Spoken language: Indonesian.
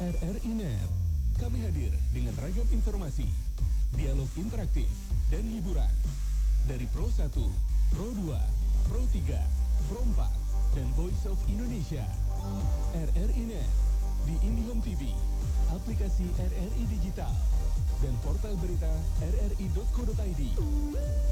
RRI Net. Kami hadir dengan ragam informasi, dialog interaktif, dan hiburan. Dari Pro 1, Pro 2, Pro 3, Pro 4, dan Voice of Indonesia. RRI Net di IndiHome TV, aplikasi RRI Digital, dan portal berita rri.co.id.